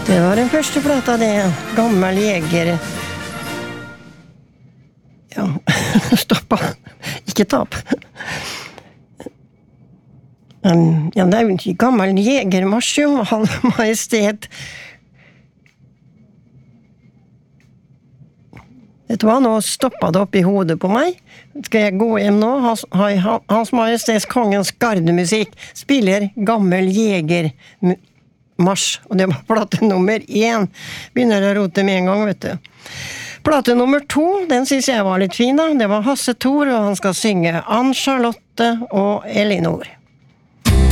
Det var den første plata, det. Gammel jeger. Ja, stoppa. Ikke tap. Ja, det jo ikke gammel jegermarsj, jo. Han majestet. Vet du hva, nå stoppet det opp i hodet på meg. Skal jeg gå hjem nå? Hans Majestets Kongens gardemusikk spiller gammel jegermarsj, og det var plate nummer 1. Begynner å rote med en gang, vet du. Plate nummer 2, den synes jeg var litt fin da. Det var Hasse Thor, og han skal synge Ann Charlotte og Elinor.